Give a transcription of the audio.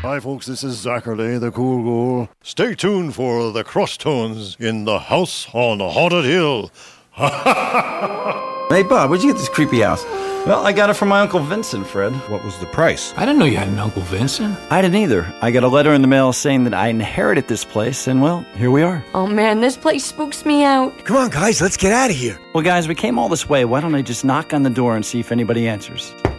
Hi, folks, this is Zachary, the cool ghoul. Stay tuned for the Crush Tones in the House on Haunted Hill. Hey, Bob, where'd you get this creepy house? Well, I got it from my Uncle Vincent, Fred. What was the price? I didn't know you had an Uncle Vincent. I didn't either. I got a letter in the mail saying that I inherited this place, and well, here we are. Oh man, this place spooks me out. Come on, guys, let's get out of here. Well, guys, we came all this way. Why don't I just knock on the door and see if anybody answers?